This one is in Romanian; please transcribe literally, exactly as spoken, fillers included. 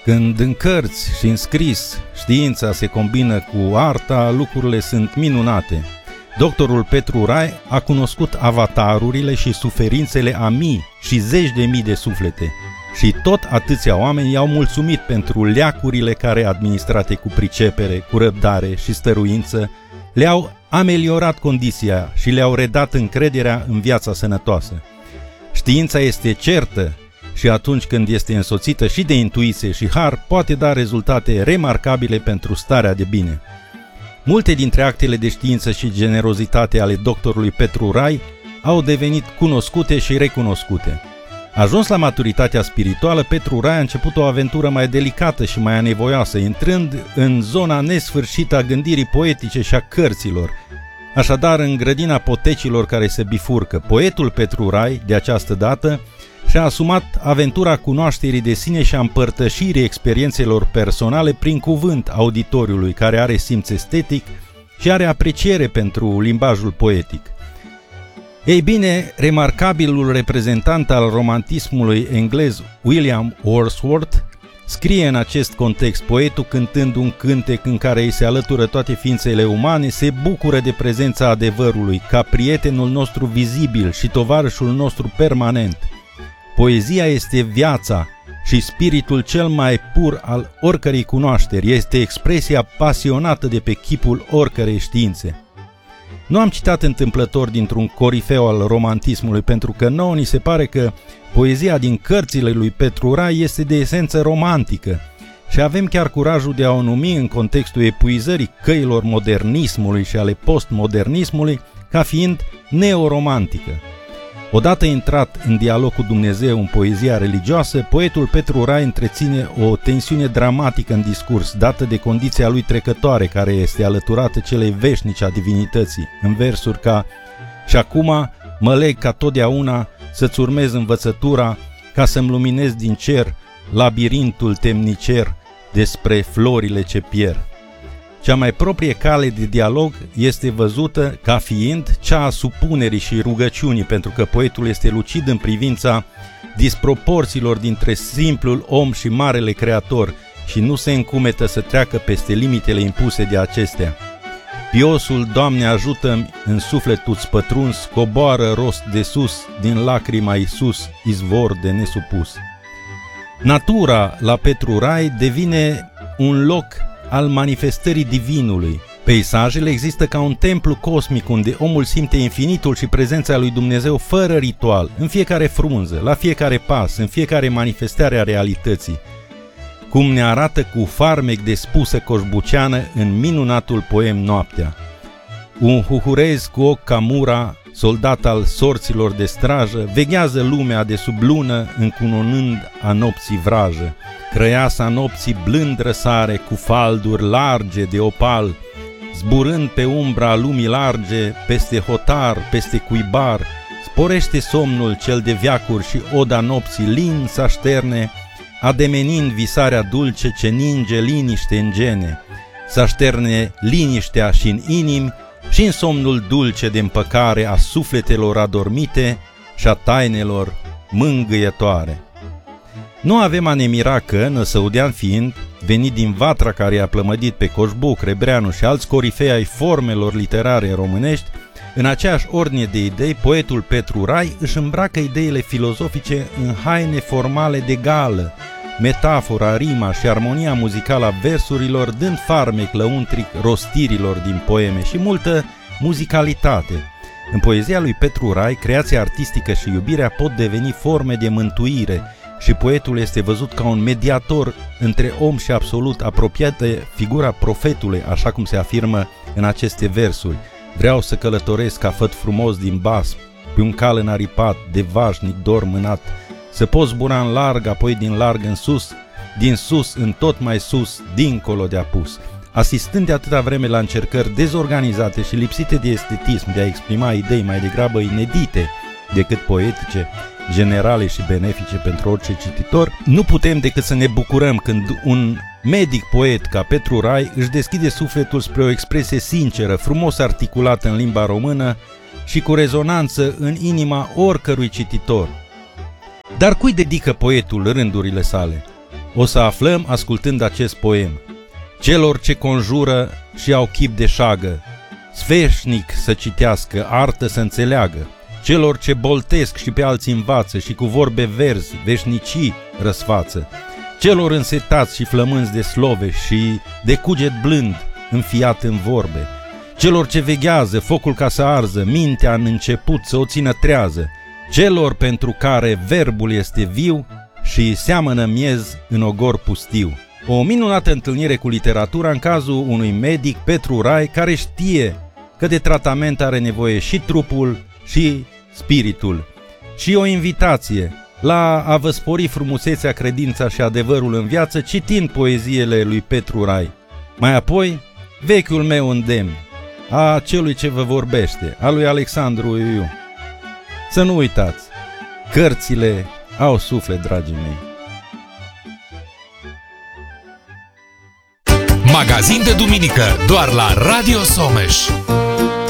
Când în cărți și în scris știința se combină cu arta, lucrurile sunt minunate. Doctorul Petru Rai a cunoscut avatarurile și suferințele a mii și zeci de mii de suflete și tot atâția oameni i-au mulțumit pentru leacurile care, administrate cu pricepere, cu răbdare și stăruință, le-au ameliorat condiția și le-au redat încrederea în viața sănătoasă. Știința este certă și atunci când este însoțită și de intuiție și har, poate da rezultate remarcabile pentru starea de bine. Multe dintre actele de știință și generozitate ale doctorului Petru Rai au devenit cunoscute și recunoscute. Ajuns la maturitatea spirituală, Petru Rai a început o aventură mai delicată și mai anevoioasă, intrând în zona nesfârșită a gândirii poetice și a cărților. Așadar, în grădina potecilor care se bifurcă, poetul Petru Rai, de această dată, și-a asumat aventura cunoașterii de sine și a împărtășirii experiențelor personale prin cuvânt auditoriului care are simț estetic și are apreciere pentru limbajul poetic. Ei bine, remarcabilul reprezentant al romantismului englez William Wordsworth scrie în acest context: poetul, cântând un cântec în care îi se alătură toate ființele umane, se bucură de prezența adevărului ca prietenul nostru vizibil și tovarășul nostru permanent. Poezia este viața și spiritul cel mai pur al oricărei cunoașteri, este expresia pasionată de pe chipul oricărei științe. Nu am citat întâmplător dintr-un corifeu al romantismului, pentru că nouă ni se pare că poezia din cărțile lui Petru Rai este de esență romantică și avem chiar curajul de a o numi, în contextul epuizării căilor modernismului și ale postmodernismului, ca fiind neoromantică. Odată intrat în dialog cu Dumnezeu în poezia religioasă, poetul Petru Rai întreține o tensiune dramatică în discurs, dată de condiția lui trecătoare, care este alăturată celei veșnice a divinității, în versuri ca: și acum mă leg ca totdeauna să-ți urmez învățătura, ca să-mi luminez din cer labirintul temnicer despre florile ce pierd. Cea mai proprie cale de dialog este văzută ca fiind cea a supunerii și rugăciunii, pentru că poetul este lucid în privința disproporțiilor dintre simplul om și marele creator și nu se încumetă să treacă peste limitele impuse de acestea. Piosul, Doamne ajută-mi, în sufletul-ți pătruns, coboară rost de sus, din lacrima Iisus, izvor de nesupus. Natura la Petru Rai devine un loc al manifestării divinului. Peisajele există ca un templu cosmic unde omul simte infinitul și prezența lui Dumnezeu fără ritual, în fiecare frunză, la fiecare pas, în fiecare manifestare a realității, cum ne arată cu farmec de spusă coșbuceană în minunatul poem Noaptea. Un huhurez cu ochi ca mura, soldat al sorților de strajă, veghează lumea de sub lună, încununând a nopții vrajă. Crăiasa nopții blând răsare cu falduri large de opal, zburând pe umbra lumii large, peste hotar, peste cuibar, sporește somnul cel de veacuri și oda nopții lin s-așterne, ademenind visarea dulce ce ninge liniște în gene, s-așterne liniștea și în inimi și în somnul dulce de împăcare a sufletelor adormite și a tainelor mângâietoare. Nu avem a ne mira că, năsăudean fiind, venit din vatra care i-a plămădit pe Coșbuc, Rebreanu și alți corifei ai formelor literare românești, în aceeași ordine de idei, poetul Petru Rai își îmbracă ideile filozofice în haine formale de gală, metafora, rima și armonia muzicală a versurilor, dând farmec lăuntric rostirilor din poeme și multă muzicalitate. În poezia lui Petru Rai, creația artistică și iubirea pot deveni forme de mântuire și poetul este văzut ca un mediator între om și absolut, apropiat de figura profetului, așa cum se afirmă în aceste versuri. Vreau să călătoresc ca făt frumos din bas, pe un cal înaripat, de vașnic dor mânat, să pot zbura în larg, apoi din larg în sus, din sus în tot mai sus, dincolo de apus. Asistând de atâta vreme la încercări dezorganizate și lipsite de estetism de a exprima idei mai degrabă inedite decât poetice, generale și benefice pentru orice cititor, nu putem decât să ne bucurăm când un medic poet ca Petru Rai își deschide sufletul spre o expresie sinceră, frumos articulată în limba română și cu rezonanță în inima oricărui cititor. Dar cui dedică poetul rândurile sale? O să aflăm ascultând acest poem. Celor ce conjură și au chip de șagă, sfeșnic să citească, artă să înțeleagă. Celor ce boltesc și pe alții învață și cu vorbe verzi, veșnicii răsfață. Celor însetați și flămânzi de slove și de cuget blând, înfiat în vorbe. Celor ce veghează focul ca să arză, mintea în început să o țină trează. Celor pentru care verbul este viu și seamănă miez în ogor pustiu. O minunată întâlnire cu literatura în cazul unui medic, Petru Rai, care știe că de tratament are nevoie și trupul și spiritul. Și o invitație la a vă spori frumusețea, credința și adevărul în viață citind poeziile lui Petru Rai. Mai apoi, vechiul meu îndemn, a celui ce vă vorbește, a lui Alexandru Iuiu. Să nu uitați, cărțile au suflet, dragii mei. Magazin de duminică, doar la Radio Someș.